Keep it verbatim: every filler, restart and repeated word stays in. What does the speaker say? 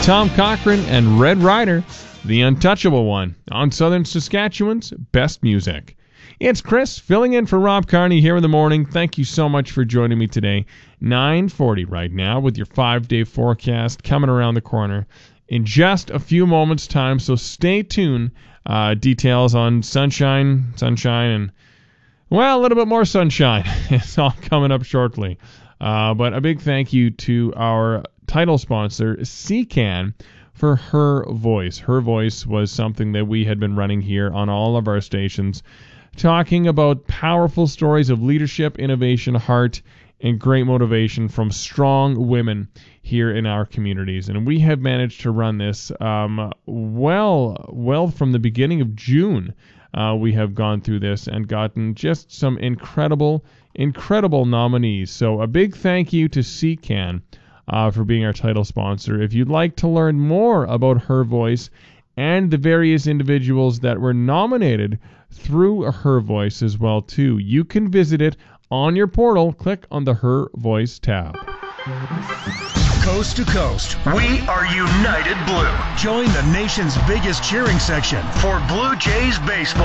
Tom Cochrane and Red Rider, the untouchable one, on Southern Saskatchewan's best music. It's Chris, filling in for Rob Carney here in the morning. Thank you so much for joining me today. nine forty right now with your five-day forecast coming around the corner in just a few moments' time, so stay tuned. Uh, details on sunshine, sunshine, and, well, a little bit more sunshine. It's all coming up shortly. Uh, but a big thank you to our title sponsor, C C A N, for Her Voice. Her Voice was something that we had been running here on all of our stations, talking about powerful stories of leadership, innovation, heart, and great motivation from strong women here in our communities. And we have managed to run this um, well, well from the beginning of June. Uh, we have gone through this and gotten just some incredible, incredible nominees. So a big thank you to C C A N uh, for being our title sponsor. If you'd like to learn more about Her Voice and the various individuals that were nominated through Her Voice as well too, you can visit it on your portal. Click on the Her Voice tab. Coast to coast, we are United Blue. Join the nation's biggest cheering section for Blue Jays baseball.